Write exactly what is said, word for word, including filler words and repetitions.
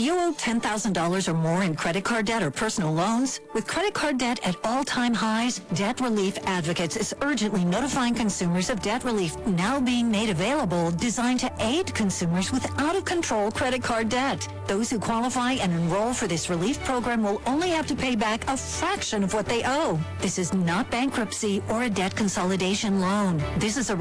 you owe ten thousand dollars or more in credit card debt or personal loans? With credit card debt at all-time highs, Debt Relief Advocates is urgently notifying consumers of debt relief now being made available, designed to aid consumers with out-of-control credit card debt. Those who qualify and enroll for this relief program will only have to pay back a fraction of what they owe. This is not bankruptcy or a debt consolidation loan. This is a